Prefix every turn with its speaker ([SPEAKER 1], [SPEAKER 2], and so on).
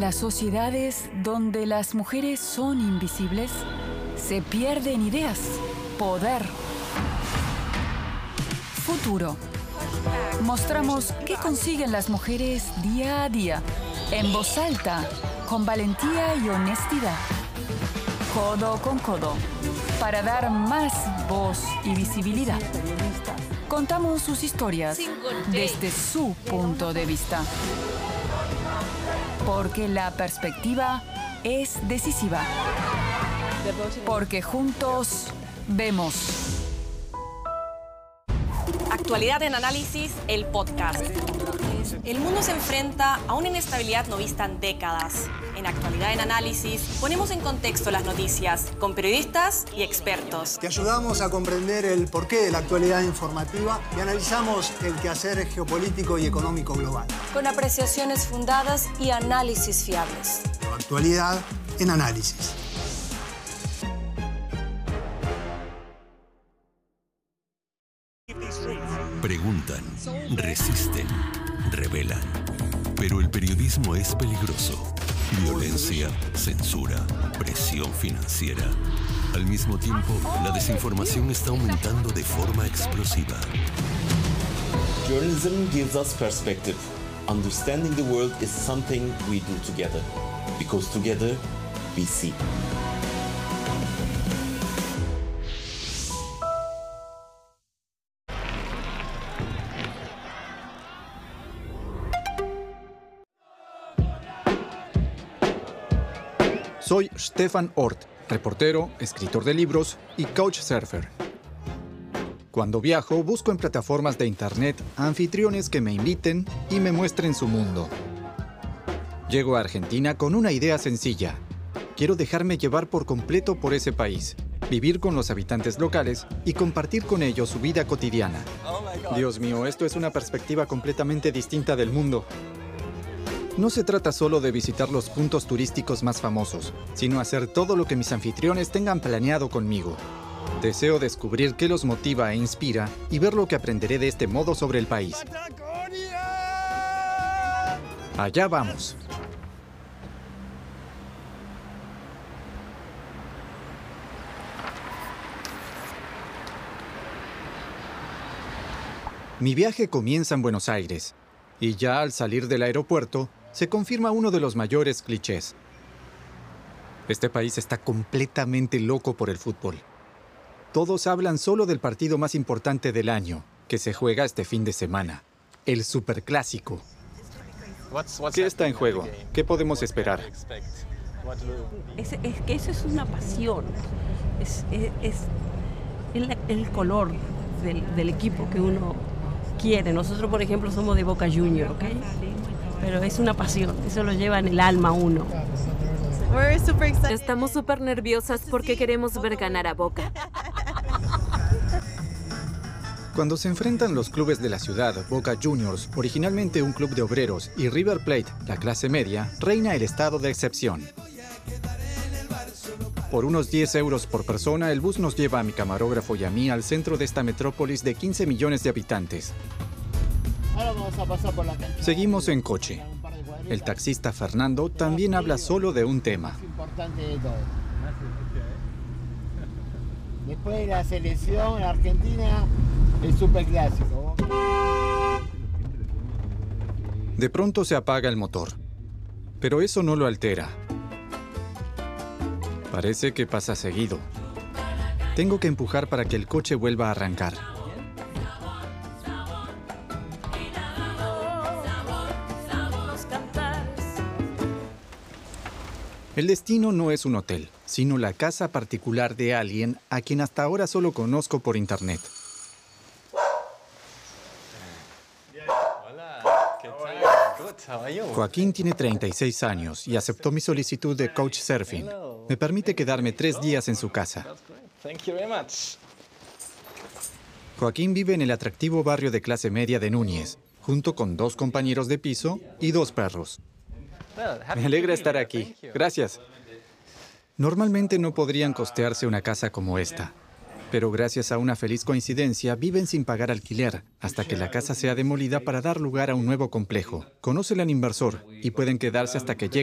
[SPEAKER 1] las sociedades donde las mujeres son invisibles, se pierden ideas, poder, futuro. Mostramos qué consiguen las mujeres día a día, en voz alta, con valentía y honestidad, codo con codo, para dar más voz y visibilidad. Contamos sus historias desde su punto de vista. Porque la perspectiva es decisiva. Porque juntos vemos.
[SPEAKER 2] Actualidad en Análisis, el podcast. El mundo se enfrenta a una inestabilidad no vista en décadas. En Actualidad en Análisis ponemos en contexto las noticias con periodistas y expertos.
[SPEAKER 3] Te ayudamos a comprender el porqué de la actualidad informativa y analizamos el quehacer geopolítico y económico global.
[SPEAKER 2] Con apreciaciones fundadas y análisis fiables.
[SPEAKER 3] Actualidad en Análisis.
[SPEAKER 4] Preguntan, resisten, revelan. Pero el periodismo es peligroso. Violencia, censura, presión financiera. Al mismo tiempo, la desinformación está aumentando de forma explosiva.
[SPEAKER 5] Journalism gives us perspective. Understanding the world is something we do together. Because together, we see.
[SPEAKER 6] Soy Stefan Ort, reportero, escritor de libros y couchsurfer. Cuando viajo, busco en plataformas de internet a anfitriones que me inviten y me muestren su mundo. Llego a Argentina con una idea sencilla. Quiero dejarme llevar por completo por ese país, vivir con los habitantes locales y compartir con ellos su vida cotidiana. Dios mío, esto es una perspectiva completamente distinta del mundo. No se trata solo de visitar los puntos turísticos más famosos, sino hacer todo lo que mis anfitriones tengan planeado conmigo. Deseo descubrir qué los motiva e inspira y ver lo que aprenderé de este modo sobre el país. Allá vamos. Mi viaje comienza en Buenos Aires, y ya al salir del aeropuerto, se confirma uno de los mayores clichés. Este país está completamente loco por el fútbol. Todos hablan solo del partido más importante del año, que se juega este fin de semana, el Superclásico. ¿Qué está en juego? ¿Qué podemos esperar?
[SPEAKER 7] Es que eso es una pasión. Es el color del equipo que uno quiere. Nosotros, por ejemplo, somos de Boca Juniors, ¿ok? Pero es una pasión, eso lo lleva en el alma uno.
[SPEAKER 8] Estamos súper nerviosas porque queremos ver ganar a Boca.
[SPEAKER 6] Cuando se enfrentan los clubes de la ciudad, Boca Juniors, originalmente un club de obreros, y River Plate, la clase media, reina el estado de excepción. Por unos 10 euros por persona, el bus nos lleva a mi camarógrafo y a mí al centro de esta metrópolis de 15 millones de habitantes.
[SPEAKER 9] Ahora vamos a pasar por la cancha.
[SPEAKER 6] Seguimos en coche. El taxista Fernando también habla solo de un tema.
[SPEAKER 9] Es importante de todo. Después de la selección argentina, el Superclásico.
[SPEAKER 6] De pronto se apaga el motor. Pero eso no lo altera. Parece que pasa seguido. Tengo que empujar para que el coche vuelva a arrancar. El destino no es un hotel, sino la casa particular de alguien a quien hasta ahora solo conozco por internet. Joaquín tiene 36 años y aceptó mi solicitud de couchsurfing. Me permite quedarme 3 días en su casa. Joaquín vive en el atractivo barrio de clase media de Núñez, junto con 2 compañeros de piso y 2 perros. Me alegra estar aquí. Gracias. Normalmente no podrían costearse una casa como esta, pero gracias a una feliz coincidencia viven sin pagar alquiler hasta que la casa sea demolida para dar lugar a un nuevo complejo. Conocen al inversor y pueden quedarse hasta que llegue